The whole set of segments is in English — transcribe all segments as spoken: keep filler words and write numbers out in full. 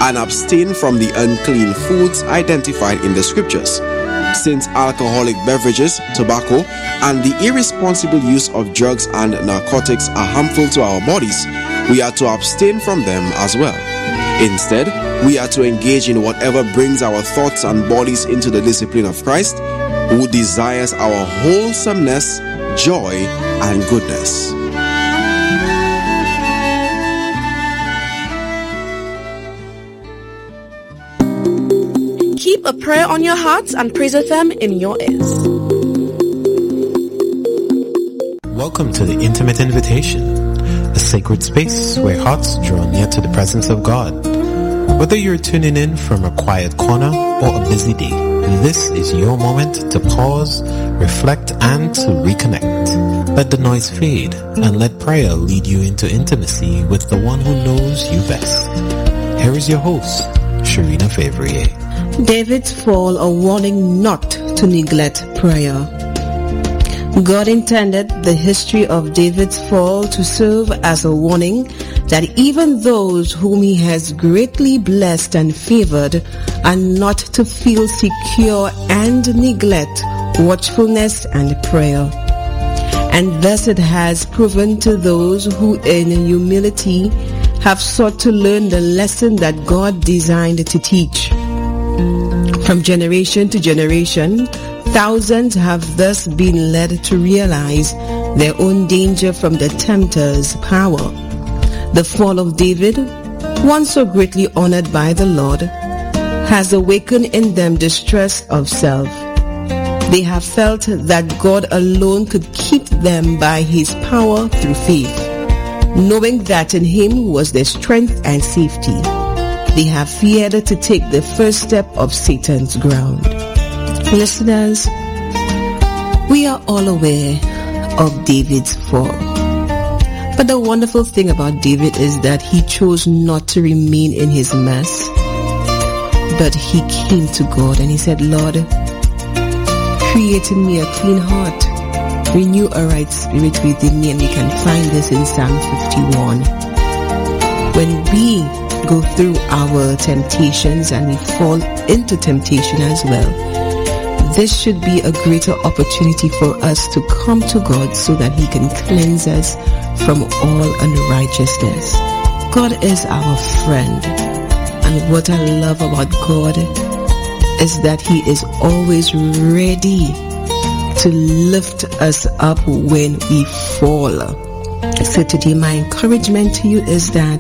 and abstain from the unclean foods identified in the scriptures. Since alcoholic beverages, tobacco, and the irresponsible use of drugs and narcotics are harmful to our bodies, we are to abstain from them as well. Instead, we are to engage in whatever brings our thoughts and bodies into the discipline of Christ, who desires our wholesomeness, joy, and goodness. Keep a prayer on your hearts and Praise F M in your ears. Welcome to the Intimate Invitation, a sacred space where hearts draw near to the presence of God. Whether you're tuning in from a quiet corner or a busy day, this is your moment to pause, reflect, and to reconnect. Let the noise fade and let prayer lead you into intimacy with the one who knows you best. Here is your host, Sharina Favrier. David's fall, a warning not to neglect prayer. God intended the history of David's fall to serve as a warning that even those whom he has greatly blessed and favored are not to feel secure and neglect watchfulness and prayer. And thus it has proven to those who in humility have sought to learn the lesson that God designed to teach. From generation to generation, thousands have thus been led to realize their own danger from the tempter's power. The fall of David, once so greatly honored by the Lord, has awakened in them distrust of self. They have felt that God alone could keep them by his power through faith, knowing that in him was their strength and safety. They have feared to take the first step of Satan's ground. Listeners, we are all aware of David's fall. But the wonderful thing about David is that he chose not to remain in his mess, but he came to God and he said, Lord, create in me a clean heart, renew a right spirit within me. And we can find this in Psalm fifty-one. When we go through our temptations and we fall into temptation as well, this should be a greater opportunity for us to come to God so that he can cleanse us from all unrighteousness. God is our friend, and what I love about God is that he is always ready to lift us up when we fall. So today my encouragement to you is that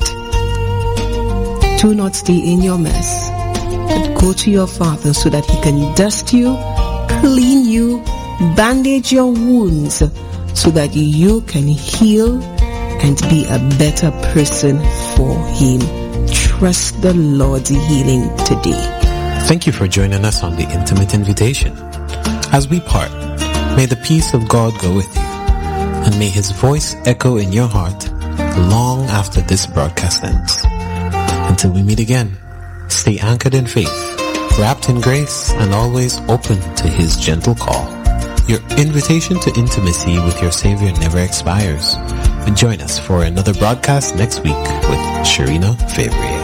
do not stay in your mess, but go to your Father so that he can dust you, clean you, bandage your wounds so that you can heal and be a better person for him. Trust the Lord's healing today. Thank you for joining us on the Intimate Invitation. As we part, may the peace of God go with you, and may his voice echo in your heart long after this broadcast ends. Until we meet again, stay anchored in faith, wrapped in grace, and always open to his gentle call. Your invitation to intimacy with your Savior never expires. Join us for another broadcast next week with Sharina Favrier.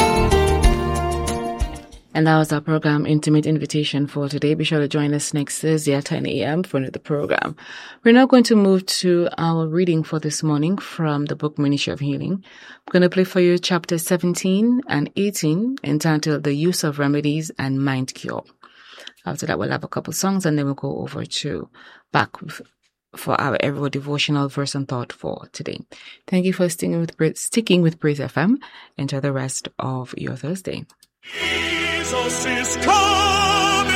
And that was our program, Intimate Invitation, for today. Be sure to join us next Thursday at ten a.m. for another program. We're now going to move to our reading for this morning from the book Ministry of Healing. I'm going to play for you chapter seventeen and eighteen, entitled The Use of Remedies and Mind Cure. After that, we'll have a couple songs, and then we'll go over to back for our Everyday Devotional Verse and Thought for today. Thank you for sticking with, sticking with Praise F M. Enjoy the rest of your Thursday. Jesus is coming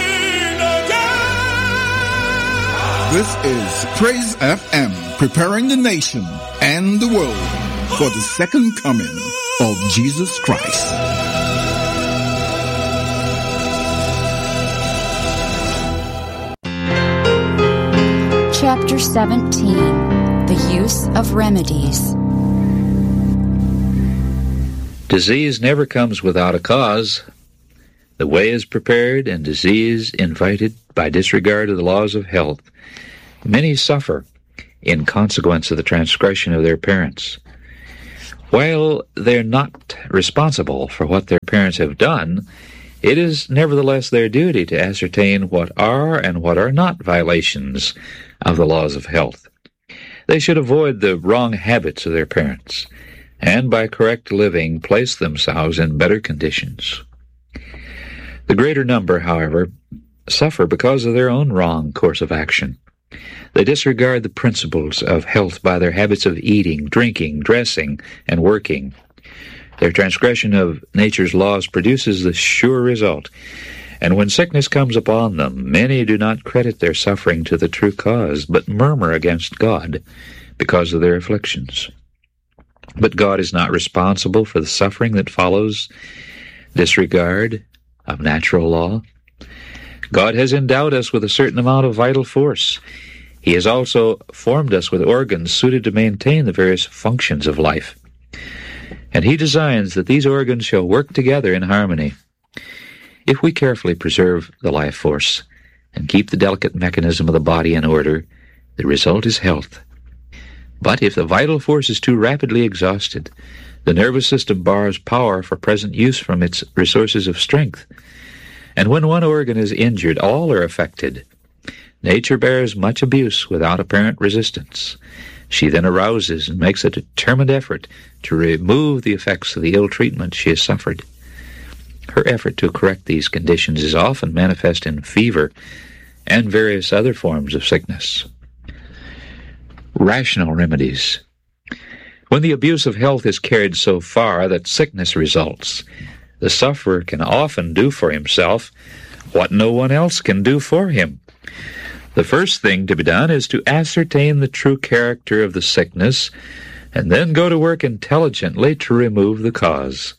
again. This is Praise F M, preparing the nation and the world for the second coming of Jesus Christ. Chapter seventeen, The Use of Remedies. Disease never comes without a cause. The way is prepared and disease invited by disregard of the laws of health. Many suffer in consequence of the transgression of their parents. While they're not responsible for what their parents have done, it is nevertheless their duty to ascertain what are and what are not violations of the laws of health. They should avoid the wrong habits of their parents, and by correct living place themselves in better conditions. The greater number, however, suffer because of their own wrong course of action. They disregard the principles of health by their habits of eating, drinking, dressing, and working. Their transgression of nature's laws produces the sure result, and when sickness comes upon them, many do not credit their suffering to the true cause, but murmur against God because of their afflictions. But God is not responsible for the suffering that follows disregard of natural law. God has endowed us with a certain amount of vital force. He has also formed us with organs suited to maintain the various functions of life. And He designs that these organs shall work together in harmony. If we carefully preserve the life force and keep the delicate mechanism of the body in order, the result is health. But if the vital force is too rapidly exhausted, the nervous system borrows power for present use from its resources of strength. And when one organ is injured, all are affected. Nature bears much abuse without apparent resistance. She then arouses and makes a determined effort to remove the effects of the ill treatment she has suffered. Her effort to correct these conditions is often manifest in fever and various other forms of sickness. Rational remedies. When the abuse of health is carried so far that sickness results, the sufferer can often do for himself what no one else can do for him. The first thing to be done is to ascertain the true character of the sickness, and then go to work intelligently to remove the cause.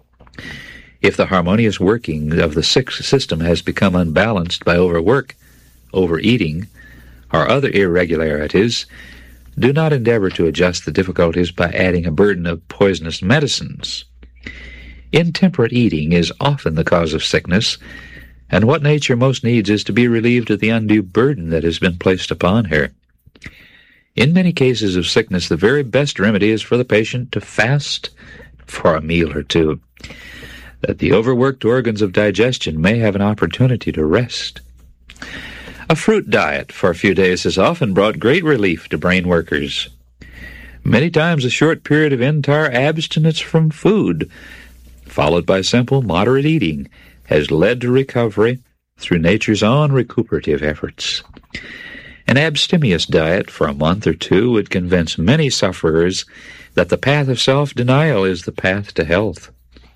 If the harmonious working of the sick system has become unbalanced by overwork, overeating, or other irregularities, do not endeavor to adjust the difficulties by adding a burden of poisonous medicines. Intemperate eating is often the cause of sickness, and what nature most needs is to be relieved of the undue burden that has been placed upon her. In many cases of sickness, the very best remedy is for the patient to fast for a meal or two, that the overworked organs of digestion may have an opportunity to rest. A fruit diet for a few days has often brought great relief to brain workers. Many times a short period of entire abstinence from food, followed by simple, moderate eating, has led to recovery through nature's own recuperative efforts. An abstemious diet for a month or two would convince many sufferers that the path of self-denial is the path to health.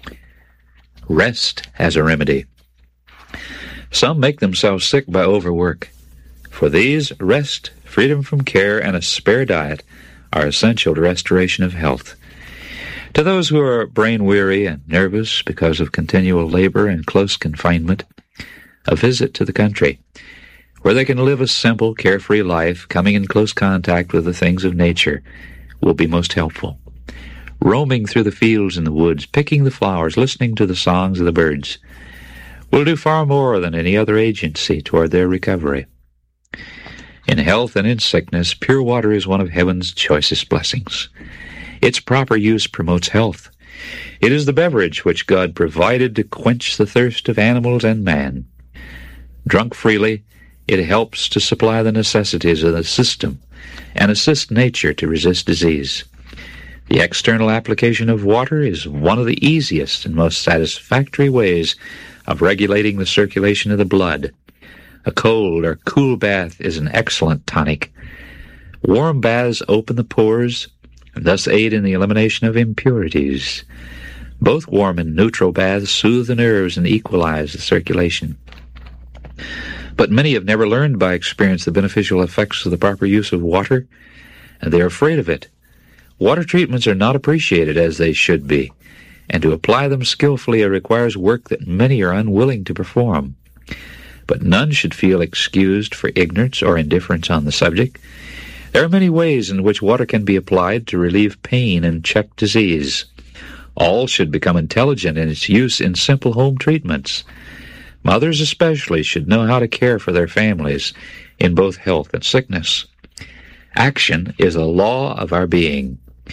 Rest as a remedy. Some make themselves sick by overwork. For these, rest, freedom from care, and a spare diet are essential to restoration of health. To those who are brain-weary and nervous because of continual labor and close confinement, a visit to the country, where they can live a simple, carefree life, coming in close contact with the things of nature, will be most helpful. Roaming through the fields and the woods, picking the flowers, listening to the songs of the birds, will do far more than any other agency toward their recovery. In health and in sickness, pure water is one of heaven's choicest blessings. Its proper use promotes health. It is the beverage which God provided to quench the thirst of animals and man. Drunk freely, it helps to supply the necessities of the system and assist nature to resist disease. The external application of water is one of the easiest and most satisfactory ways of regulating the circulation of the blood. A cold or cool bath is an excellent tonic. Warm baths open the pores and thus aid in the elimination of impurities. Both warm and neutral baths soothe the nerves and equalize the circulation. But many have never learned by experience the beneficial effects of the proper use of water, and they are afraid of it. Water treatments are not appreciated as they should be, and to apply them skillfully requires work that many are unwilling to perform. But none should feel excused for ignorance or indifference on the subject. There are many ways in which water can be applied to relieve pain and check disease. All should become intelligent in its use in simple home treatments. Mothers especially should know how to care for their families in both health and sickness. Action is a law of our being.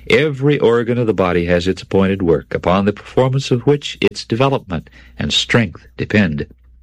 Every organ of the body has its appointed work, upon the performance of which its development and strength depend.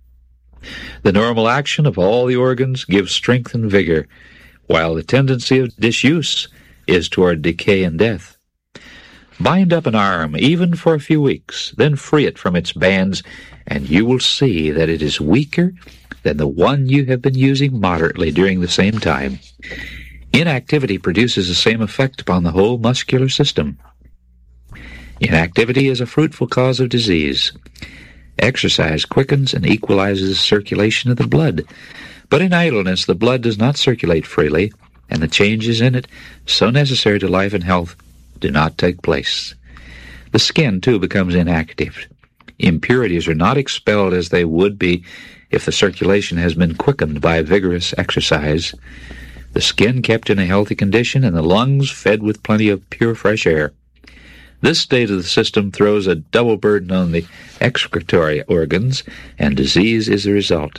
The normal action of all the organs gives strength and vigor, while the tendency of disuse is toward decay and death. Bind up an arm, even for a few weeks, then free it from its bands, and you will see that it is weaker than the one you have been using moderately during the same time. Inactivity produces the same effect upon the whole muscular system. Inactivity is a fruitful cause of disease. Exercise quickens and equalizes the circulation of the blood. But in idleness, the blood does not circulate freely, and the changes in it, so necessary to life and health, do not take place. The skin, too, becomes inactive. Impurities are not expelled as they would be if the circulation has been quickened by vigorous exercise. The skin kept in a healthy condition, and the lungs fed with plenty of pure fresh air. This state of the system throws a double burden on the excretory organs, and disease is the result.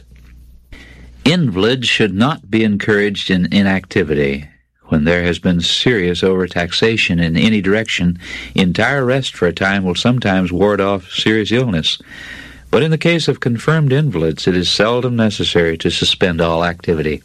Invalids should not be encouraged in inactivity. When there has been serious overtaxation in any direction, entire rest for a time will sometimes ward off serious illness. But in the case of confirmed invalids, it is seldom necessary to suspend all activity.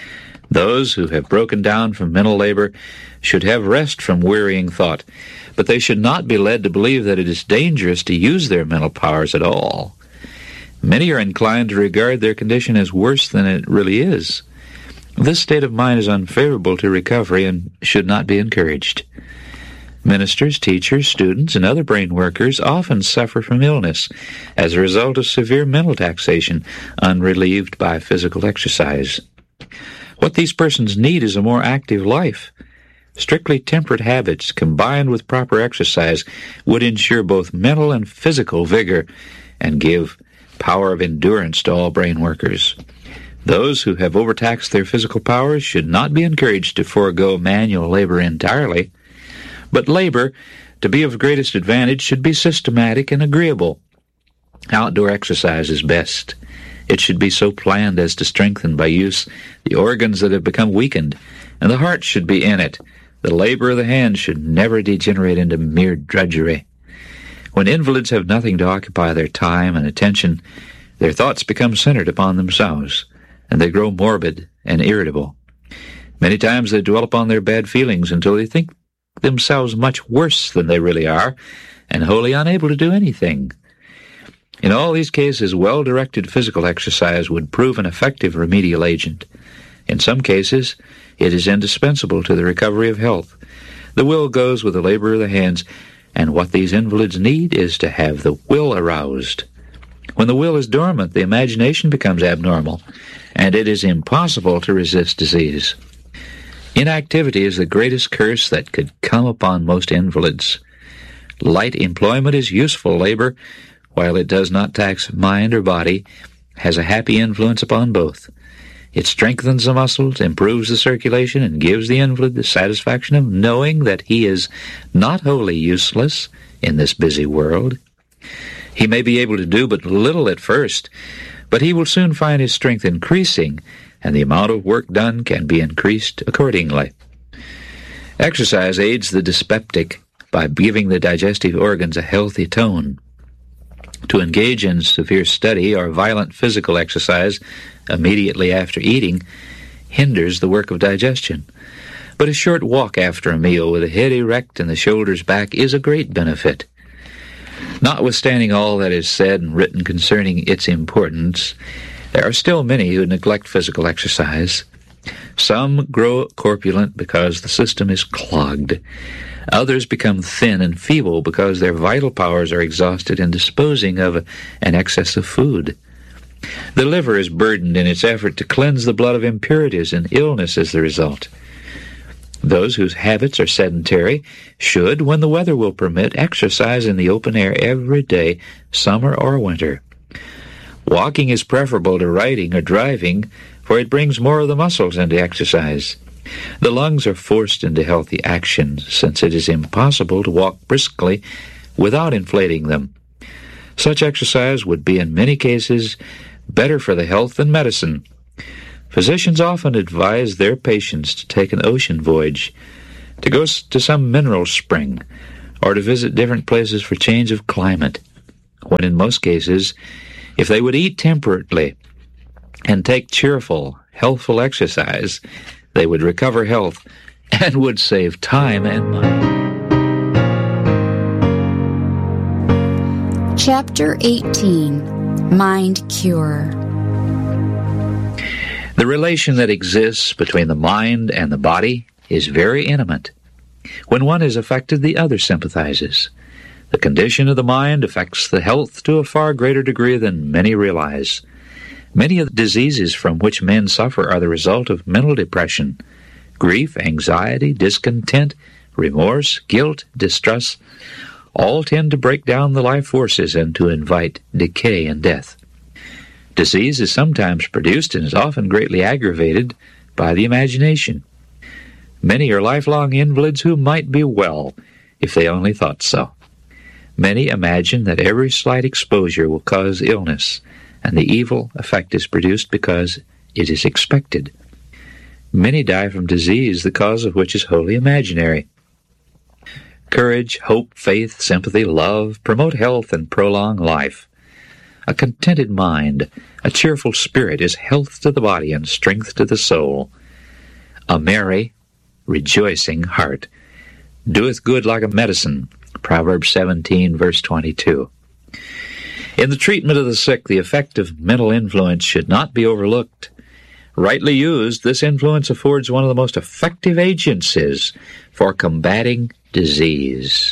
Those who have broken down from mental labor should have rest from wearying thought, but they should not be led to believe that it is dangerous to use their mental powers at all. Many are inclined to regard their condition as worse than it really is. This state of mind is unfavorable to recovery and should not be encouraged. Ministers, teachers, students, and other brain workers often suffer from illness as a result of severe mental taxation unrelieved by physical exercise. What these persons need is a more active life. Strictly temperate habits combined with proper exercise would ensure both mental and physical vigor and give power of endurance to all brain workers. Those who have overtaxed their physical powers should not be encouraged to forego manual labor entirely, but labor, to be of greatest advantage, should be systematic and agreeable. Outdoor exercise is best. It should be so planned as to strengthen by use the organs that have become weakened, and the heart should be in it. The labor of the hands should never degenerate into mere drudgery. When invalids have nothing to occupy their time and attention, their thoughts become centered upon themselves, and they grow morbid and irritable. Many times they dwell upon their bad feelings until they think themselves much worse than they really are, and wholly unable to do anything. In all these cases, well-directed physical exercise would prove an effective remedial agent. In some cases, it is indispensable to the recovery of health. The will goes with the labor of the hands, and what these invalids need is to have the will aroused. When the will is dormant, the imagination becomes abnormal, and it is impossible to resist disease. Inactivity is the greatest curse that could come upon most invalids. Light employment is useful labor, while it does not tax mind or body, has a happy influence upon both. It strengthens the muscles, improves the circulation, and gives the invalid the satisfaction of knowing that he is not wholly useless in this busy world. He may be able to do but little at first, but he will soon find his strength increasing, and the amount of work done can be increased accordingly. Exercise aids the dyspeptic by giving the digestive organs a healthy tone. To engage in severe study or violent physical exercise immediately after eating hinders the work of digestion. But a short walk after a meal with the head erect and the shoulders back is a great benefit. Notwithstanding all that is said and written concerning its importance, there are still many who neglect physical exercise. Some grow corpulent because the system is clogged. Others become thin and feeble because their vital powers are exhausted in disposing of an excess of food. The liver is burdened in its effort to cleanse the blood of impurities, and illness is the result. Those whose habits are sedentary should, when the weather will permit, exercise in the open air every day, summer or winter. Walking is preferable to riding or driving, for it brings more of the muscles into exercise. The lungs are forced into healthy action, since it is impossible to walk briskly without inflating them. Such exercise would be in many cases better for the health than medicine. Physicians often advise their patients to take an ocean voyage. to go to some mineral spring, or to visit different places for change of climate, when in most cases, if they would eat temperately and take cheerful, healthful exercise, they would recover health and would save time and money. Chapter eighteen, Mind Cure. The relation that exists between the mind and the body is very intimate. When one is affected, the other sympathizes. The condition of the mind affects the health to a far greater degree than many realize. Many of the diseases from which men suffer are the result of mental depression. Grief, anxiety, discontent, remorse, guilt, distrust, all tend to break down the life forces and to invite decay and death. Disease is sometimes produced and is often greatly aggravated by the imagination. Many are lifelong invalids who might be well if they only thought so. Many imagine that every slight exposure will cause illness, and the evil effect is produced because it is expected. Many die from disease, the cause of which is wholly imaginary. Courage, hope, faith, sympathy, love promote health and prolong life. A contented mind, a cheerful spirit is health to the body and strength to the soul. A merry, rejoicing heart doeth good like a medicine. Proverbs seventeen, verse twenty-two. In the treatment of the sick, the effect of mental influence should not be overlooked. Rightly used, this influence affords one of the most effective agencies for combating disease.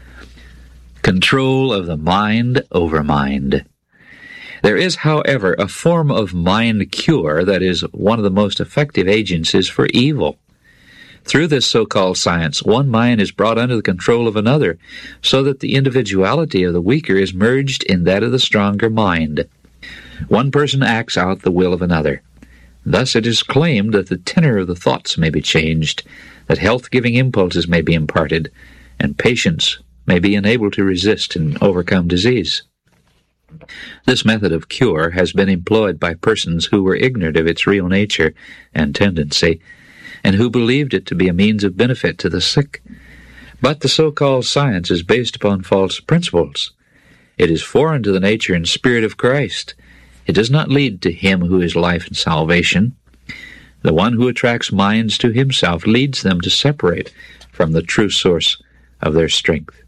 Control of the mind over mind. There is, however, a form of mind cure that is one of the most effective agencies for evil. Through this so-called science, one mind is brought under the control of another, so that the individuality of the weaker is merged in that of the stronger mind. One person acts out the will of another. Thus it is claimed that the tenor of the thoughts may be changed, that health-giving impulses may be imparted, and patients may be enabled to resist and overcome disease. This method of cure has been employed by persons who were ignorant of its real nature and tendency, and who believed it to be a means of benefit to the sick. But the so-called science is based upon false principles. It is foreign to the nature and spirit of Christ. It does not lead to Him who is life and salvation. The one who attracts minds to himself leads them to separate from the true source of their strength.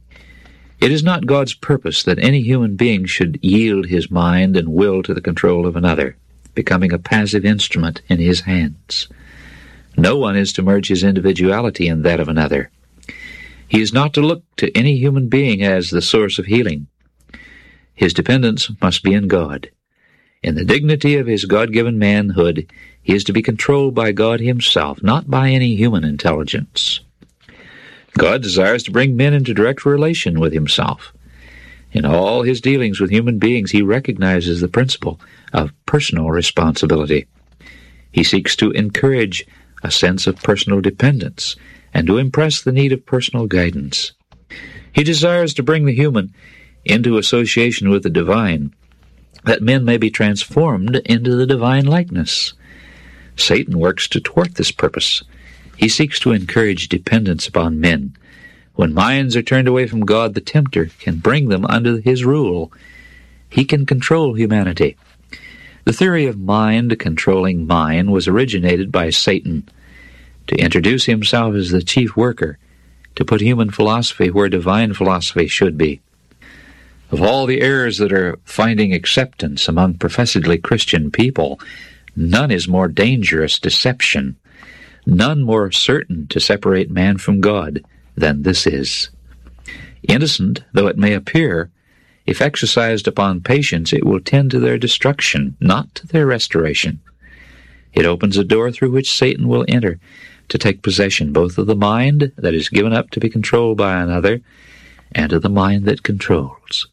It is not God's purpose that any human being should yield his mind and will to the control of another, becoming a passive instrument in His hands. No one is to merge his individuality in that of another. He is not to look to any human being as the source of healing. His dependence must be in God. In the dignity of his God-given manhood, he is to be controlled by God Himself, not by any human intelligence. God desires to bring men into direct relation with Himself. In all His dealings with human beings, He recognizes the principle of personal responsibility. He seeks to encourage a sense of personal dependence and to impress the need of personal guidance. He desires to bring the human into association with the divine, that men may be transformed into the divine likeness. Satan works to thwart this purpose. He seeks to encourage dependence upon men. When minds are turned away from God, the tempter can bring them under his rule. He can control humanity. The theory of mind controlling mind was originated by Satan to introduce himself as the chief worker, to put human philosophy where divine philosophy should be. Of all the errors that are finding acceptance among professedly Christian people, none is more dangerous deception, none more certain to separate man from God than this is. Innocent though it may appear, if exercised upon patients, it will tend to their destruction, not to their restoration. It opens a door through which Satan will enter to take possession both of the mind that is given up to be controlled by another and of the mind that controls.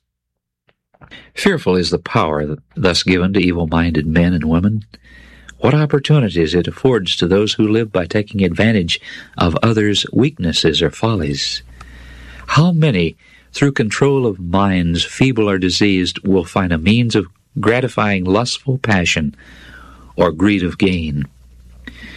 Fearful is the power thus given to evil-minded men and women. What opportunities it affords to those who live by taking advantage of others' weaknesses or follies. How many, through control of minds feeble or diseased, will find a means of gratifying lustful passion or greed of gain.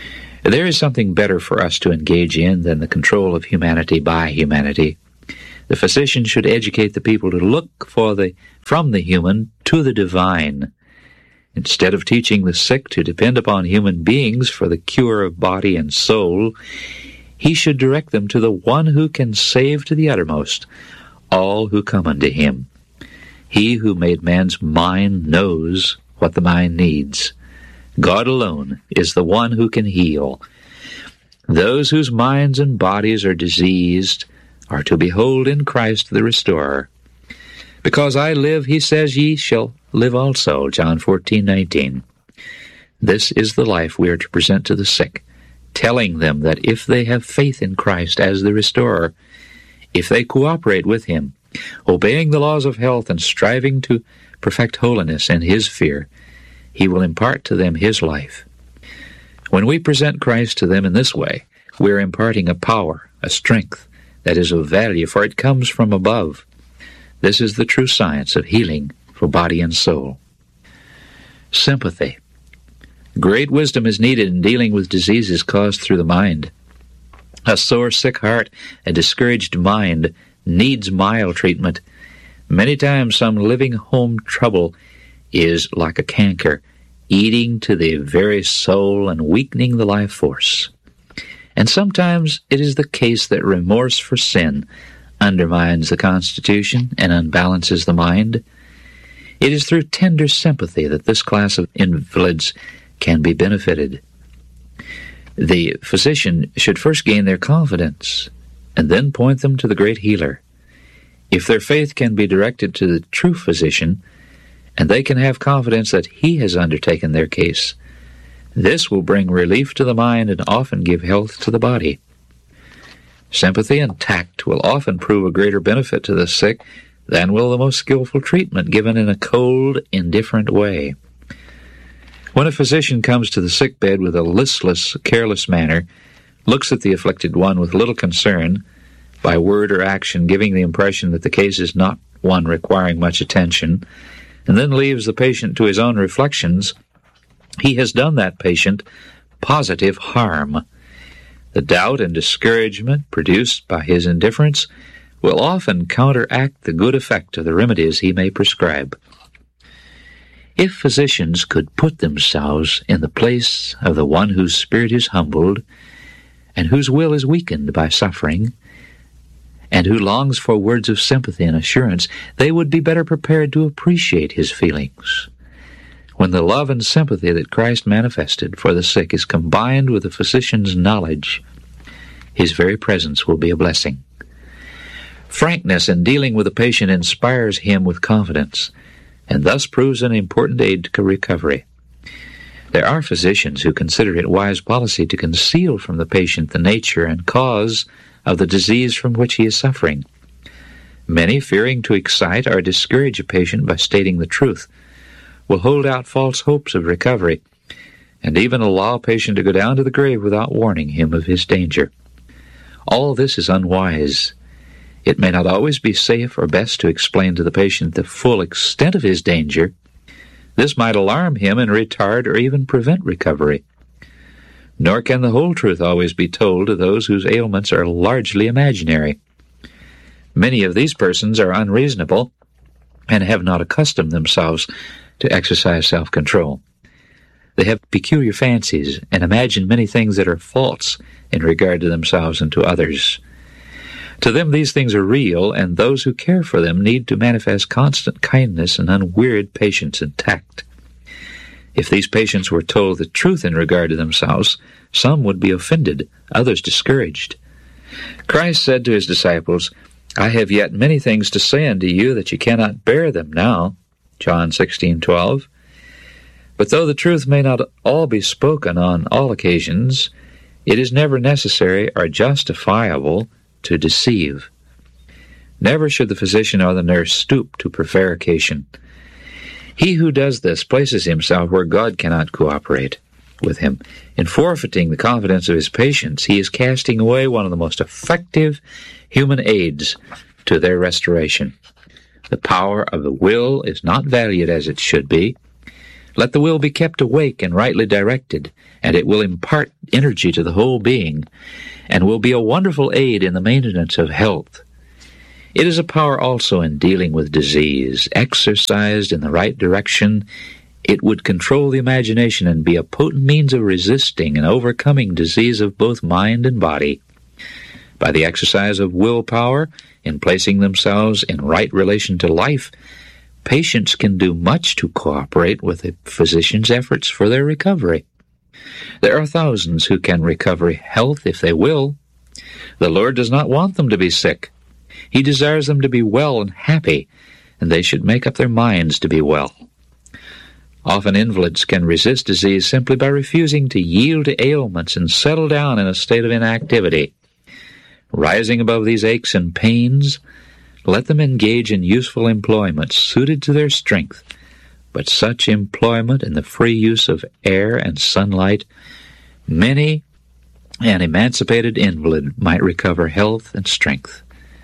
There is something better for us to engage in than the control of humanity by humanity. The physician should educate the people to look for the from the human to the divine. Instead of teaching the sick to depend upon human beings for the cure of body and soul, he should direct them to the one who can save to the uttermost all who come unto him. He who made man's mind knows what the mind needs. God alone is the one who can heal. Those whose minds and bodies are diseased are to behold in Christ the Restorer. Because I live, he says, ye shall live also, John fourteen nineteen. This is the life we are to present to the sick, telling them that if they have faith in Christ as the Restorer, if they cooperate with him, obeying the laws of health and striving to perfect holiness in his fear, he will impart to them his life. When we present Christ to them in this way, we are imparting a power, a strength that is of value, for it comes from above. This is the true science of healing for body and soul. Sympathy. Great wisdom is needed in dealing with diseases caused through the mind. A sore, sick heart, a discouraged mind needs mild treatment. Many times some living home trouble is like a canker, eating to the very soul and weakening the life force. And sometimes it is the case that remorse for sin undermines the constitution and unbalances the mind. It is through tender sympathy that this class of invalids can be benefited. The physician should first gain their confidence and then point them to the great healer. If their faith can be directed to the true physician, and they can have confidence that he has undertaken their case, this will bring relief to the mind and often give health to the body. Sympathy and tact will often prove a greater benefit to the sick than will the most skillful treatment given in a cold, indifferent way. When a physician comes to the sick bed with a listless, careless manner, looks at the afflicted one with little concern, by word or action giving the impression that the case is not one requiring much attention, and then leaves the patient to his own reflections, he has done that patient positive harm. The doubt and discouragement produced by his indifference will often counteract the good effect of the remedies he may prescribe. If physicians could put themselves in the place of the one whose spirit is humbled and whose will is weakened by suffering, and who longs for words of sympathy and assurance, they would be better prepared to appreciate his feelings. When the love and sympathy that Christ manifested for the sick is combined with the physician's knowledge, his very presence will be a blessing. Frankness in dealing with the patient inspires him with confidence, and thus proves an important aid to recovery. There are physicians who consider it wise policy to conceal from the patient the nature and cause of the disease from which he is suffering. Many, fearing to excite or discourage a patient by stating the truth, will hold out false hopes of recovery, and even allow a patient to go down to the grave without warning him of his danger. All this is unwise. It may not always be safe or best to explain to the patient the full extent of his danger. This might alarm him and retard or even prevent recovery. Nor can the whole truth always be told to those whose ailments are largely imaginary. Many of these persons are unreasonable and have not accustomed themselves to exercise self-control. They have peculiar fancies and imagine many things that are false in regard to themselves and to others. To them these things are real, and those who care for them need to manifest constant kindness and unwearied patience and tact. If these patients were told the truth in regard to themselves, some would be offended, others discouraged. Christ said to his disciples, I have yet many things to say unto you that you cannot bear them now. John sixteen twelve. But though the truth may not all be spoken on all occasions, it is never necessary or justifiable to deceive. Never should the physician or the nurse stoop to prevarication. He who does this places himself where God cannot cooperate with him. In forfeiting the confidence of his patients, he is casting away one of the most effective human aids to their restoration. The power of the will is not valued as it should be. Let the will be kept awake and rightly directed, and it will impart energy to the whole being, and will be a wonderful aid in the maintenance of health. It is a power also in dealing with disease. Exercised in the right direction, it would control the imagination and be a potent means of resisting and overcoming disease of both mind and body. By the exercise of willpower, in placing themselves in right relation to life, patients can do much to cooperate with the physician's efforts for their recovery. There are thousands who can recover health if they will. The Lord does not want them to be sick. He desires them to be well and happy, and they should make up their minds to be well. Often invalids can resist disease simply by refusing to yield to ailments and settle down in a state of inactivity. Rising above these aches and pains, let them engage in useful employment suited to their strength, but such employment in the free use of air and sunlight, many an emancipated invalid might recover health and strength.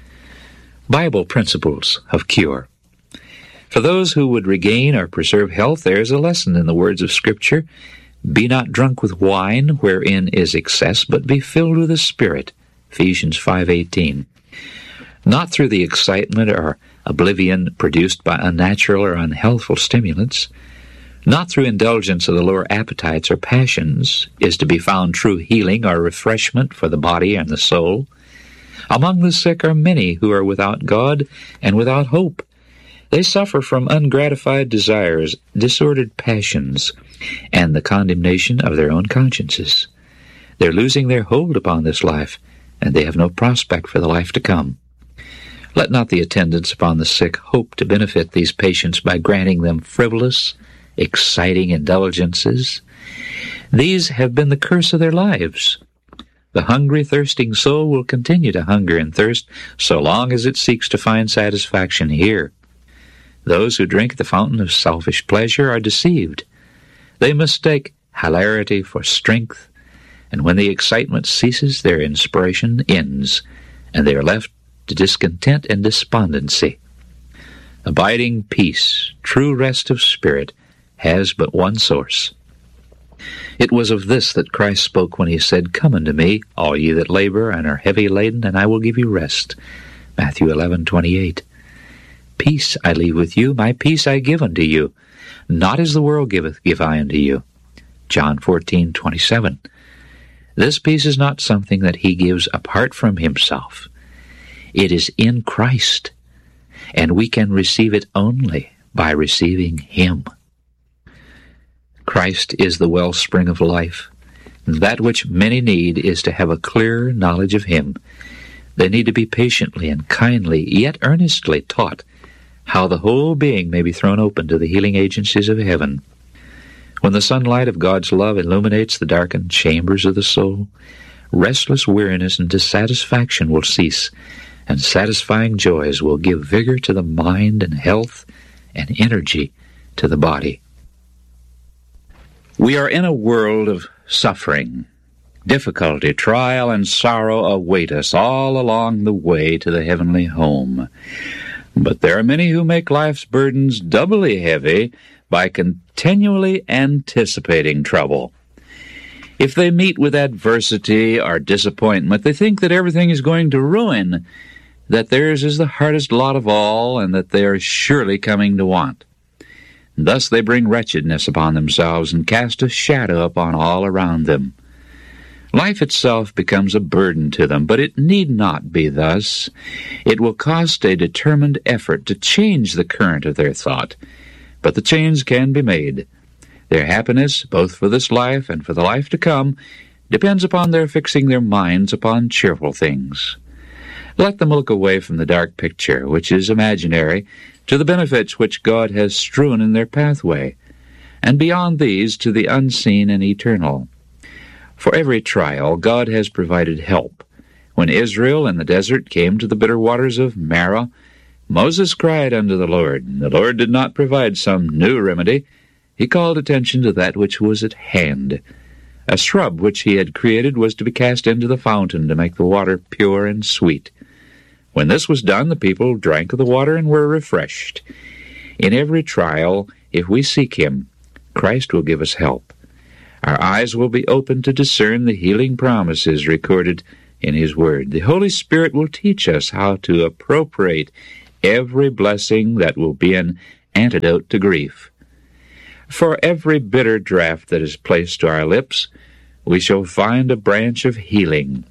Bible principles of cure. For those who would regain or preserve health, there is a lesson in the words of Scripture. Be not drunk with wine, wherein is excess, but be filled with the Spirit. Ephesians five eighteen. Not through the excitement or oblivion produced by unnatural or unhealthful stimulants, not through indulgence of the lower appetites or passions, is to be found true healing or refreshment for the body and the soul. Among the sick are many who are without God and without hope. They suffer from ungratified desires, disordered passions, and the condemnation of their own consciences. They're losing their hold upon this life, and they have no prospect for the life to come. Let not the attendants upon the sick hope to benefit these patients by granting them frivolous, exciting indulgences. These have been the curse of their lives. The hungry, thirsting soul will continue to hunger and thirst so long as it seeks to find satisfaction here. Those who drink the fountain of selfish pleasure are deceived. They mistake hilarity for strength, and when the excitement ceases, their inspiration ends, and they are left to discontent and despondency. Abiding peace, true rest of spirit, has but one source. It was of this that Christ spoke when he said, Come unto me, all ye that labor and are heavy laden, and I will give you rest. Matthew eleven twenty-eight. Peace I leave with you, my peace I give unto you. Not as the world giveth, give I unto you. John fourteen twenty-seven. This peace is not something that he gives apart from himself. It is in Christ, and we can receive it only by receiving him. Christ is the wellspring of life. That which many need is to have a clear knowledge of him. They need to be patiently and kindly, yet earnestly taught how the whole being may be thrown open to the healing agencies of heaven. When the sunlight of God's love illuminates the darkened chambers of the soul, restless weariness and dissatisfaction will cease, and satisfying joys will give vigor to the mind and health and energy to the body. We are in a world of suffering. Difficulty, trial, and sorrow await us all along the way to the heavenly home. But there are many who make life's burdens doubly heavy by continually anticipating trouble. If they meet with adversity or disappointment, they think that everything is going to ruin, that theirs is the hardest lot of all, and that they are surely coming to want. Thus they bring wretchedness upon themselves and cast a shadow upon all around them. Life itself becomes a burden to them, but it need not be thus. It will cost a determined effort to change the current of their thought, but the change can be made. Their happiness, both for this life and for the life to come, depends upon their fixing their minds upon cheerful things. Let them look away from the dark picture, which is imaginary, to the benefits which God has strewn in their pathway, and beyond these to the unseen and eternal. For every trial, God has provided help. When Israel in the desert came to the bitter waters of Marah, Moses cried unto the Lord. The Lord did not provide some new remedy. He called attention to that which was at hand. A shrub which he had created was to be cast into the fountain to make the water pure and sweet. When this was done, the people drank of the water and were refreshed. In every trial, if we seek him, Christ will give us help. Our eyes will be open to discern the healing promises recorded in His Word. The Holy Spirit will teach us how to appropriate every blessing that will be an antidote to grief. For every bitter draught that is placed to our lips, we shall find a branch of healing.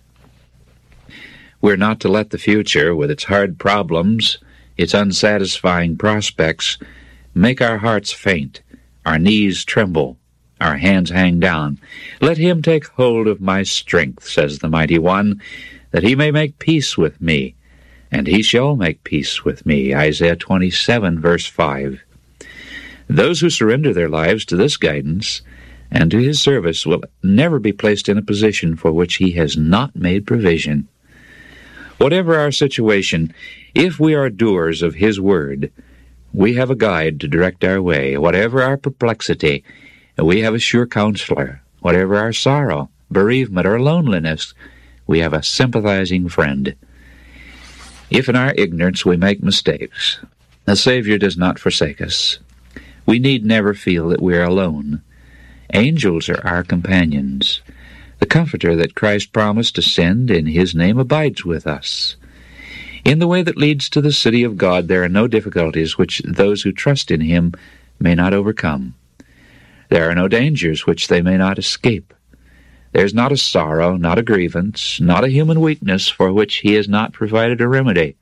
We're not to let the future, with its hard problems, its unsatisfying prospects, make our hearts faint, our knees tremble, our hands hang down. Let Him take hold of my strength, says the Mighty One, that He may make peace with me, and He shall make peace with me. Isaiah twenty-seven, verse five. Those who surrender their lives to this guidance and to His service will never be placed in a position for which He has not made provision. Whatever our situation, if we are doers of His Word, we have a guide to direct our way. Whatever our perplexity, we have a sure counselor. Whatever our sorrow, bereavement, or loneliness, we have a sympathizing friend. If in our ignorance we make mistakes, the Savior does not forsake us. We need never feel that we are alone. Angels are our companions. The Comforter that Christ promised to send in His name abides with us. In the way that leads to the city of God, there are no difficulties which those who trust in Him may not overcome. There are no dangers which they may not escape. There is not a sorrow, not a grievance, not a human weakness for which He has not provided a remedy.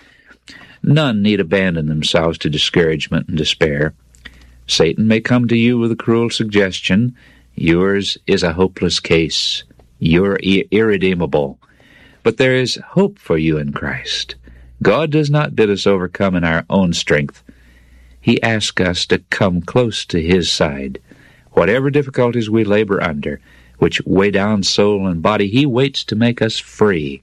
None need abandon themselves to discouragement and despair. Satan may come to you with a cruel suggestion. Yours is a hopeless case. You're ir- irredeemable. But there is hope for you in Christ. God does not bid us overcome in our own strength. He asks us to come close to His side. Whatever difficulties we labor under, which weigh down soul and body, He waits to make us free.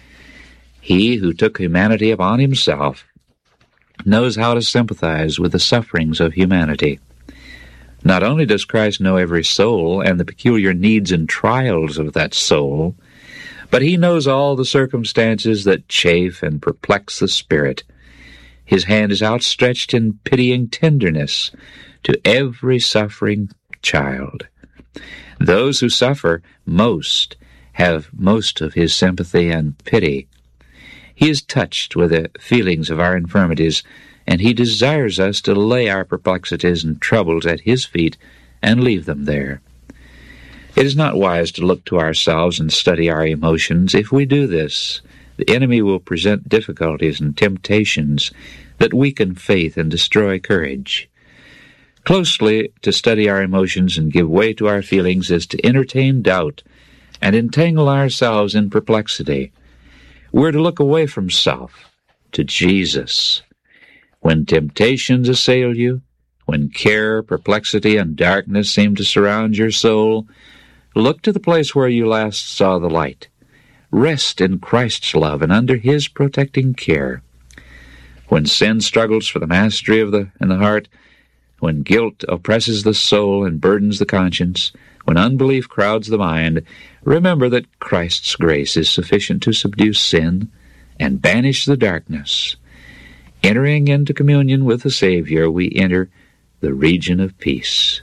He who took humanity upon Himself knows how to sympathize with the sufferings of humanity. Not only does Christ know every soul and the peculiar needs and trials of that soul, but He knows all the circumstances that chafe and perplex the spirit. His hand is outstretched in pitying tenderness to every suffering child. Those who suffer most have most of His sympathy and pity. He is touched with the feelings of our infirmities, and He desires us to lay our perplexities and troubles at His feet and leave them there. It is not wise to look to ourselves and study our emotions. If we do this, the enemy will present difficulties and temptations that weaken faith and destroy courage. Closely to study our emotions and give way to our feelings is to entertain doubt and entangle ourselves in perplexity. We're to look away from self to Jesus. When temptations assail you, when care, perplexity, and darkness seem to surround your soul, look to the place where you last saw the light. Rest in Christ's love and under His protecting care. When sin struggles for the mastery of the in the heart, when guilt oppresses the soul and burdens the conscience, when unbelief crowds the mind, remember that Christ's grace is sufficient to subdue sin and banish the darkness. Entering into communion with the Savior, we enter the region of peace.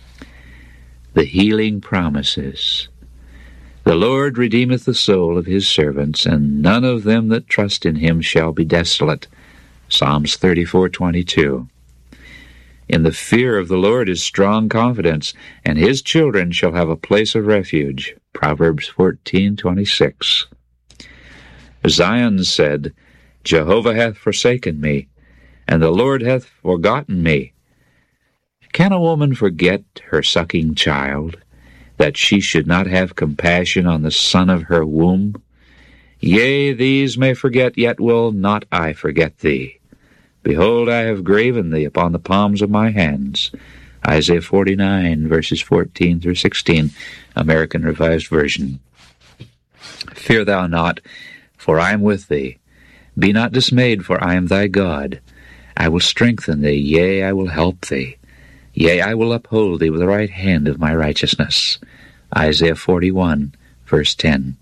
The healing promises. The Lord redeemeth the soul of His servants, and none of them that trust in Him shall be desolate. Psalms thirty-four twenty-two. In the fear of the Lord is strong confidence, and His children shall have a place of refuge. Proverbs fourteen twenty-six. Zion said, Jehovah hath forsaken me, and the Lord hath forgotten me. Can a woman forget her sucking child, that she should not have compassion on the son of her womb? Yea, these may forget, yet will not I forget thee. Behold, I have graven thee upon the palms of my hands. Isaiah forty-nine, verses fourteen through sixteen, American Revised Version. Fear thou not, for I am with thee. Be not dismayed, for I am thy God. I will strengthen thee, yea, I will help thee. Yea, I will uphold thee with the right hand of my righteousness. Isaiah forty-one, verse ten.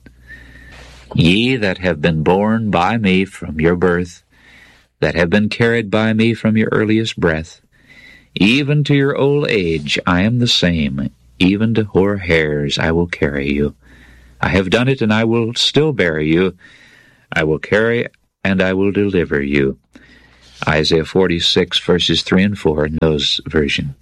Ye that have been born by me from your birth, that have been carried by me from your earliest breath, Even to your old age I am the same. Even to hoar hairs I will carry you. I have done it, and I will still bury you. I will carry, and I will deliver you. Isaiah forty-six, verses three and four in those version.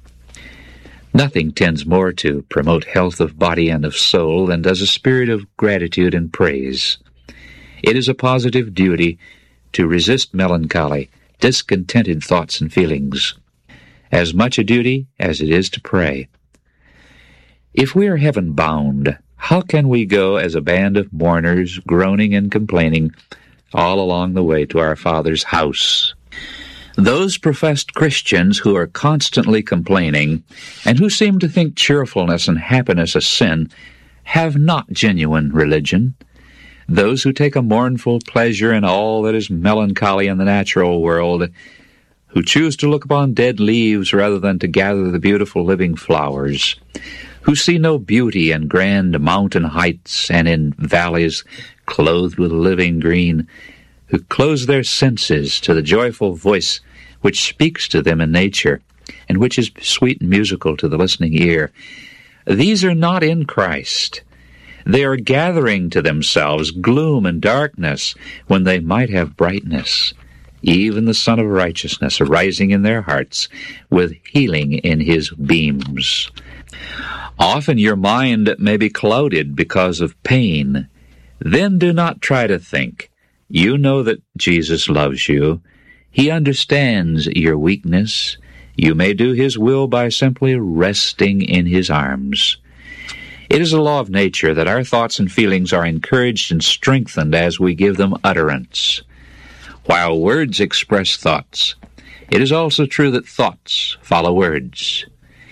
Nothing tends more to promote health of body and of soul than does a spirit of gratitude and praise. It is a positive duty to resist melancholy, discontented thoughts and feelings, as much a duty as it is to pray. If we are heaven-bound, how can we go as a band of mourners, groaning and complaining, all along the way to our Father's house? Those professed Christians who are constantly complaining, and who seem to think cheerfulness and happiness a sin, have not genuine religion. Those who take a mournful pleasure in all that is melancholy in the natural world, who choose to look upon dead leaves rather than to gather the beautiful living flowers, who see no beauty in grand mountain heights and in valleys clothed with living green, who close their senses to the joyful voice which speaks to them in nature, and which is sweet and musical to the listening ear. These are not in Christ. They are gathering to themselves gloom and darkness when they might have brightness, even the Son of Righteousness arising in their hearts with healing in his beams. Often your mind may be clouded because of pain. Then do not try to think. You know that Jesus loves you. He understands your weakness. You may do his will by simply resting in his arms. It is a law of nature that our thoughts and feelings are encouraged and strengthened as we give them utterance. While words express thoughts, it is also true that thoughts follow words.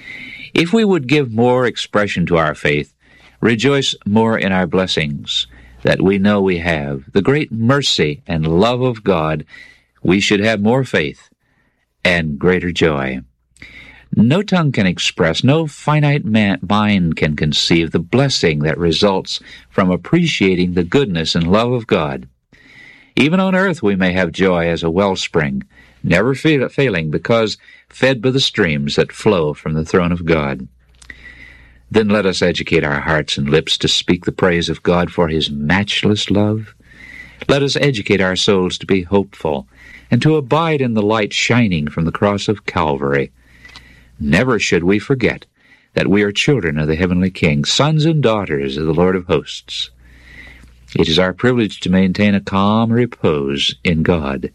If we would give more expression to our faith, rejoice more in our blessings that we know we have, the great mercy and love of God, we should have more faith and greater joy. No tongue can express, no finite man, mind can conceive the blessing that results from appreciating the goodness and love of God. Even on earth we may have joy as a wellspring, never failing because fed by the streams that flow from the throne of God. Then let us educate our hearts and lips to speak the praise of God for his matchless love. Let us educate our souls to be hopeful and to abide in the light shining from the cross of Calvary. Never should we forget that we are children of the heavenly King, sons and daughters of the Lord of hosts. It is our privilege to maintain a calm repose in God.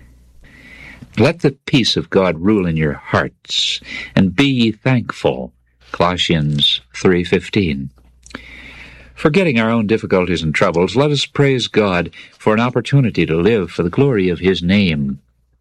Let the peace of God rule in your hearts, and be ye thankful. Colossians three fifteen. Forgetting our own difficulties and troubles, let us praise God for an opportunity to live for the glory of his name.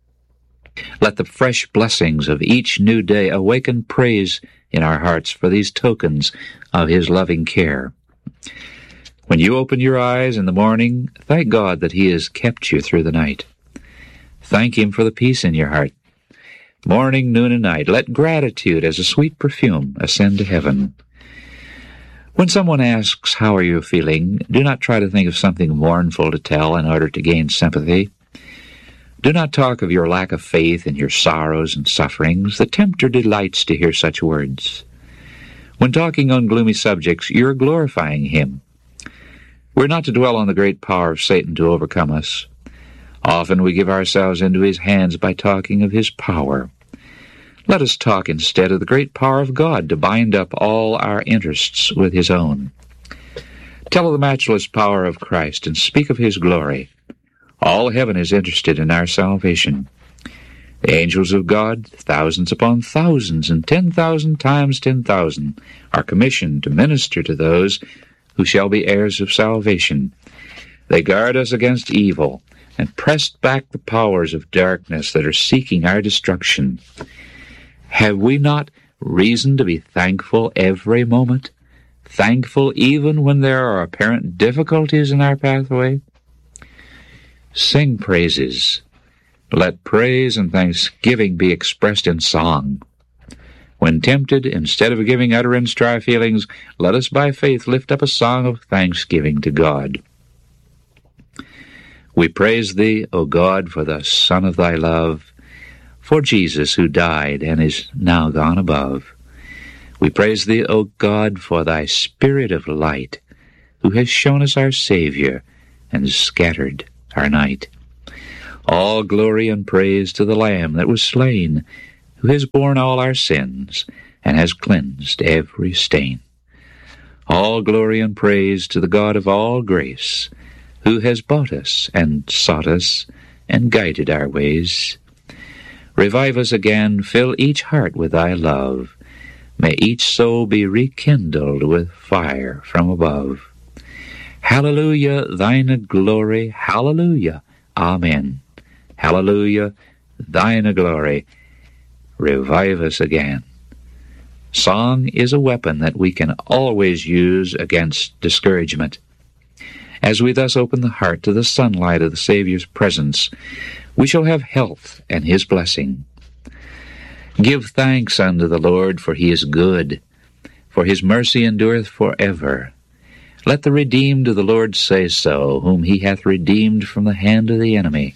Let the fresh blessings of each new day awaken praise in our hearts for these tokens of his loving care. When you open your eyes in the morning, thank God that he has kept you through the night. Thank him for the peace in your heart. Morning, noon, and night, let gratitude as a sweet perfume ascend to heaven. When someone asks, how are you feeling, do not try to think of something mournful to tell in order to gain sympathy. Do not talk of your lack of faith and your sorrows and sufferings. The tempter delights to hear such words. When talking on gloomy subjects, you are glorifying him. We're not to dwell on the great power of Satan to overcome us. Often we give ourselves into his hands by talking of his power. Let us talk instead of the great power of God to bind up all our interests with his own. Tell of the matchless power of Christ and speak of his glory. All heaven is interested in our salvation. The angels of God, thousands upon thousands and ten thousand times ten thousand, are commissioned to minister to those who shall be heirs of salvation. They guard us against evil and press back the powers of darkness that are seeking our destruction. Have we not reason to be thankful every moment? Thankful even when there are apparent difficulties in our pathway? Sing praises. Let praise and thanksgiving be expressed in song. When tempted, instead of giving utterance to our feelings, let us by faith lift up a song of thanksgiving to God. We praise thee, O God, for the Son of thy love, for Jesus who died and is now gone above. We praise thee, O God, for thy Spirit of light, who has shown us our Savior and scattered our night. All glory and praise to the Lamb that was slain, who has borne all our sins and has cleansed every stain. All glory and praise to the God of all grace, who has bought us and sought us and guided our ways. Revive us again, fill each heart with thy love. May each soul be rekindled with fire from above. Hallelujah, thine a glory, hallelujah, amen. Hallelujah, thine a glory, revive us again. Song is a weapon that we can always use against discouragement. As we thus open the heart to the sunlight of the Savior's presence, we shall have health and his blessing. Give thanks unto the Lord, for he is good, for his mercy endureth forever. Let the redeemed of the Lord say so, whom he hath redeemed from the hand of the enemy.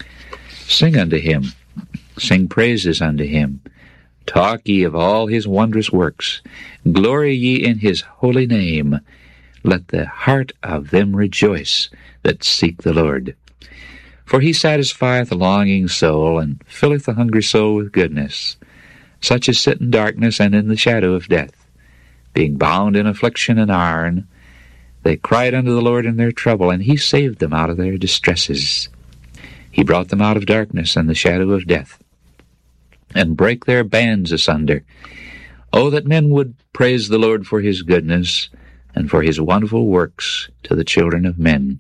Sing unto him, sing praises unto him. Talk ye of all his wondrous works. Glory ye in his holy name. Let the heart of them rejoice that seek the Lord. For he satisfieth a longing soul, and filleth the hungry soul with goodness. Such as sit in darkness and in the shadow of death, being bound in affliction and iron, they cried unto the Lord in their trouble, and he saved them out of their distresses. He brought them out of darkness and the shadow of death, and brake their bands asunder. Oh, that men would praise the Lord for his goodness, and for his wonderful works to the children of men.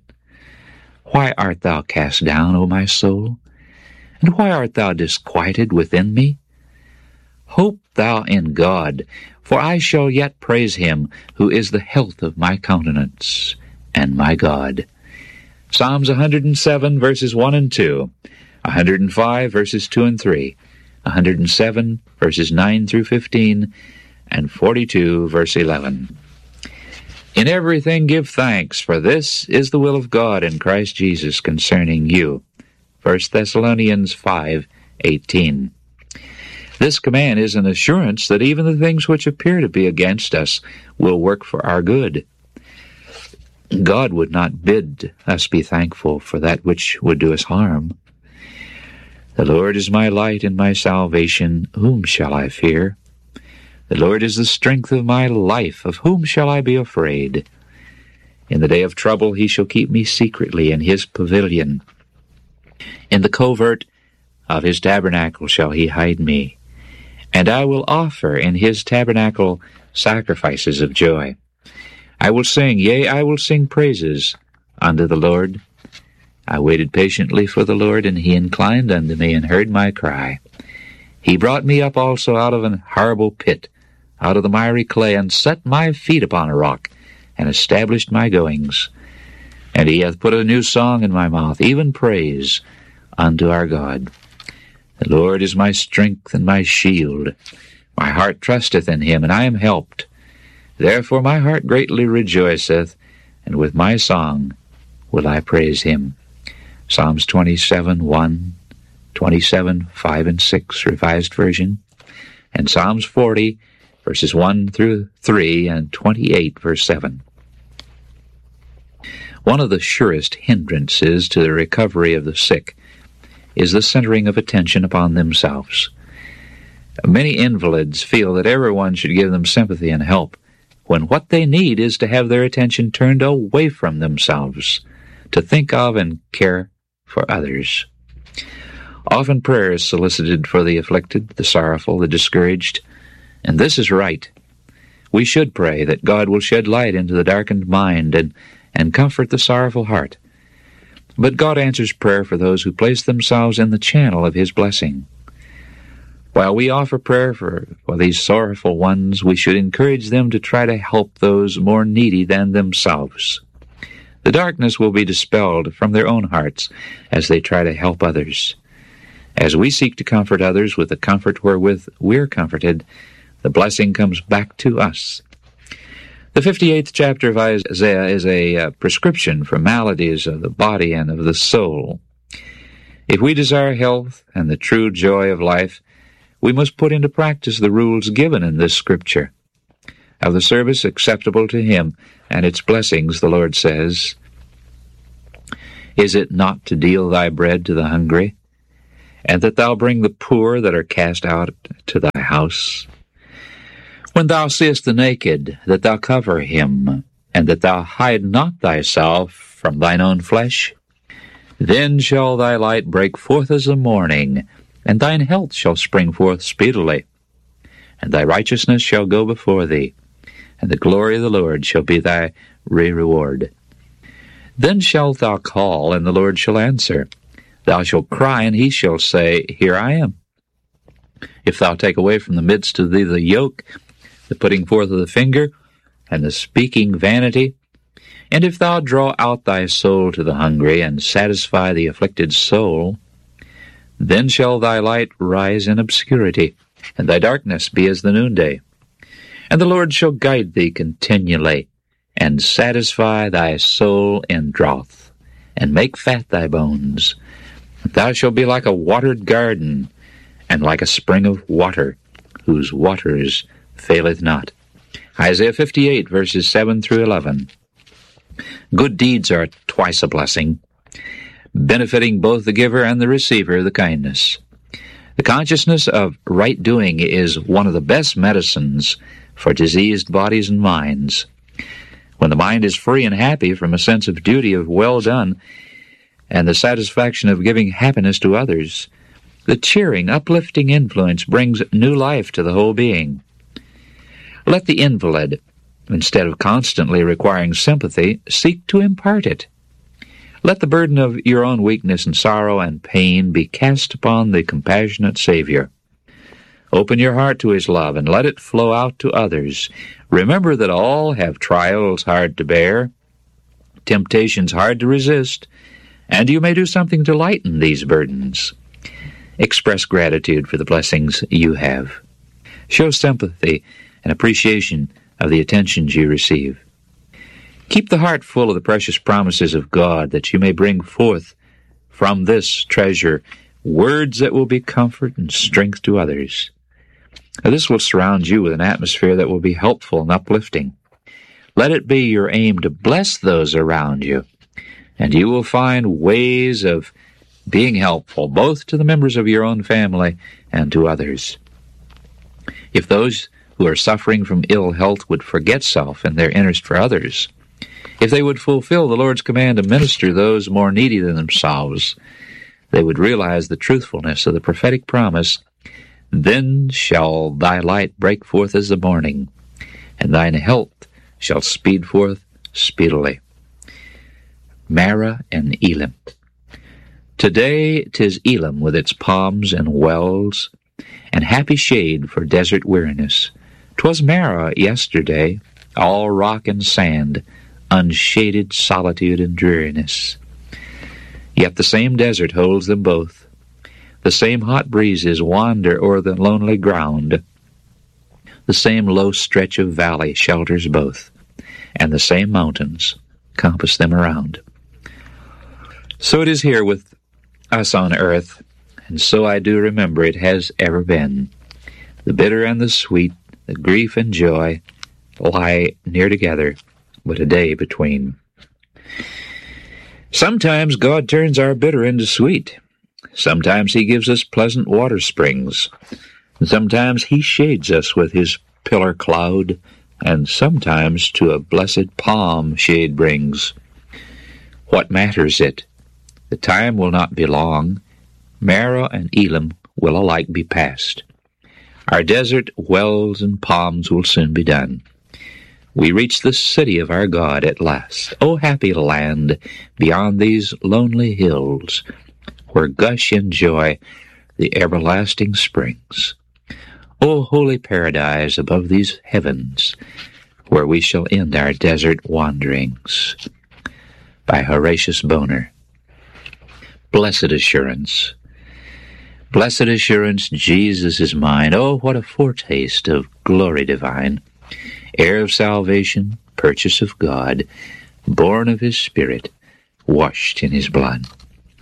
Why art thou cast down, O my soul? And why art thou disquieted within me? Hope thou in God, for I shall yet praise him, who is the health of my countenance, and my God. Psalms one hundred seven, verses one and two, one hundred five, verses two and three, one hundred seven, verses nine through fifteen, and forty-two, verse eleven. In everything give thanks, for this is the will of God in Christ Jesus concerning you. First Thessalonians five eighteen. This command is an assurance that even the things which appear to be against us will work for our good. God would not bid us be thankful for that which would do us harm. The Lord is my light and my salvation. Whom shall I fear? The Lord is the strength of my life. Of whom shall I be afraid? In the day of trouble he shall keep me secretly in his pavilion. In the covert of his tabernacle shall he hide me. And I will offer in his tabernacle sacrifices of joy. I will sing, yea, I will sing praises unto the Lord. I waited patiently for the Lord, and he inclined unto me and heard my cry. He brought me up also out of an horrible pit, out of the miry clay, and set my feet upon a rock, and established my goings. And he hath put a new song in my mouth, even praise unto our God. The Lord is my strength and my shield. My heart trusteth in him, and I am helped. Therefore my heart greatly rejoiceth, and with my song will I praise him. Psalms twenty-seven, one, twenty-seven, five and six, Revised Version, and Psalms forty, verses one through three, and twenty-eight, verse seven. One of the surest hindrances to the recovery of the sick is the centering of attention upon themselves. Many invalids feel that everyone should give them sympathy and help, when what they need is to have their attention turned away from themselves, to think of and care for others. Often prayer is solicited for the afflicted, the sorrowful, the discouraged, and this is right. We should pray that God will shed light into the darkened mind and, and comfort the sorrowful heart. But God answers prayer for those who place themselves in the channel of his blessing. While we offer prayer for, for these sorrowful ones, we should encourage them to try to help those more needy than themselves. The darkness will be dispelled from their own hearts as they try to help others. As we seek to comfort others with the comfort wherewith we're comforted, the blessing comes back to us. The fifty-eighth chapter of Isaiah is a uh, prescription for maladies of the body and of the soul. If we desire health and the true joy of life, we must put into practice the rules given in this scripture. Of the service acceptable to him and its blessings, the Lord says, "Is it not to deal thy bread to the hungry, and that thou bring the poor that are cast out to thy house? When thou seest the naked, that thou cover him, and that thou hide not thyself from thine own flesh? Then shall thy light break forth as the morning, and thine health shall spring forth speedily. And thy righteousness shall go before thee, and the glory of the Lord shall be thy reward. Then shalt thou call, and the Lord shall answer. Thou shalt cry, and he shall say, Here I am. If thou take away from the midst of thee the yoke, the putting forth of the finger, and the speaking vanity, and if thou draw out thy soul to the hungry, and satisfy the afflicted soul, then shall thy light rise in obscurity, and thy darkness be as the noonday. And the Lord shall guide thee continually, and satisfy thy soul in drought, and make fat thy bones. Thou shalt be like a watered garden, and like a spring of water, whose waters faileth not." Isaiah fifty-eight, verses seven through eleven. Good deeds are twice a blessing, benefiting both the giver and the receiver of the kindness. The consciousness of right doing is one of the best medicines for diseased bodies and minds. When the mind is free and happy from a sense of duty of well done and the satisfaction of giving happiness to others, the cheering, uplifting influence brings new life to the whole being. Let the invalid, instead of constantly requiring sympathy, seek to impart it. Let the burden of your own weakness and sorrow and pain be cast upon the compassionate Savior. Open your heart to his love and let it flow out to others. Remember that all have trials hard to bear, temptations hard to resist, and you may do something to lighten these burdens. Express gratitude for the blessings you have. Show sympathy and appreciation of the attentions you receive. Keep the heart full of the precious promises of God, that you may bring forth from this treasure words that will be comfort and strength to others. Now, this will surround you with an atmosphere that will be helpful and uplifting. Let it be your aim to bless those around you, and you will find ways of being helpful, both to the members of your own family and to others. If those who are suffering from ill health would forget self and their interest for others, if they would fulfill the Lord's command to minister those more needy than themselves, they would realize the truthfulness of the prophetic promise, "Then shall thy light break forth as the morning, and thine health shall speed forth speedily." Marah and Elim. Today 'tis Elim with its palms and wells, and happy shade for desert weariness. 'Twas Marah yesterday, all rock and sand, unshaded solitude and dreariness. Yet the same desert holds them both. The same hot breezes wander o'er the lonely ground. The same low stretch of valley shelters both, and the same mountains compass them around. So it is here with us on earth, and so I do remember it has ever been. The bitter and the sweet, the grief and joy lie near together, but a day between. Sometimes God turns our bitter into sweet. Sometimes he gives us pleasant water springs. Sometimes he shades us with his pillar cloud, and sometimes to a blessed palm shade brings. What matters it? The time will not be long. Marah and Elim will alike be past. Our desert wells and palms will soon be done. We reach the city of our God at last. O happy land beyond these lonely hills, where gush in joy the everlasting springs. O holy paradise above these heavens, where we shall end our desert wanderings. By Horatius Bonar. Blessed assurance. Blessed assurance, Jesus is mine. Oh, what a foretaste of glory divine. Heir of salvation, purchase of God, born of his Spirit, washed in his blood.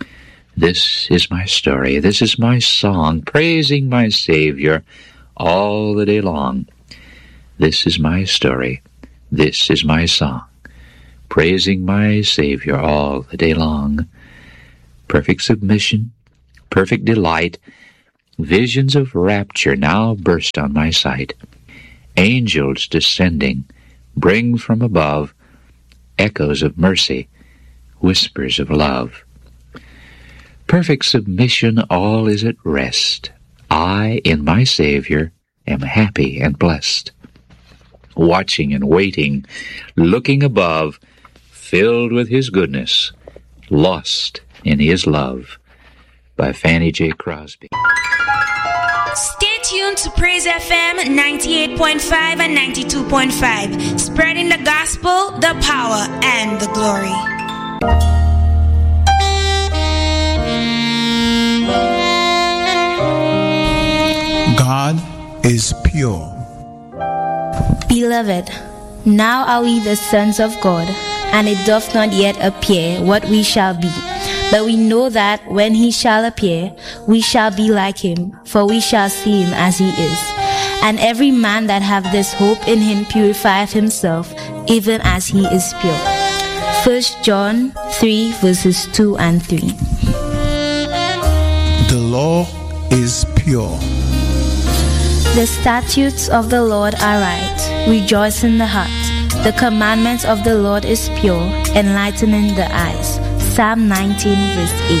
This is my story. This is my song, praising my Savior all the day long. This is my story. This is my song, praising my Savior all the day long. Perfect submission, perfect delight, visions of rapture now burst on my sight. Angels descending bring from above echoes of mercy, whispers of love. Perfect submission, all is at rest. I, in my Savior, am happy and blessed. Watching and waiting, looking above, filled with His goodness, lost in His love. By Fannie J. Crosby. Stay tuned to Praise F M ninety-eight point five and ninety-two point five, spreading the gospel, the power, and the glory. God is pure. Beloved, now are we the sons of God, and it doth not yet appear what we shall be. But we know that when He shall appear, we shall be like Him, for we shall see Him as He is. And every man that hath this hope in Him purifieth himself, even as He is pure. First John three, verses two and three. The law is pure. The statutes of the Lord are right, rejoice in the heart. The commandments of the Lord is pure, enlightening the eyes. Psalm nineteen, verse eight.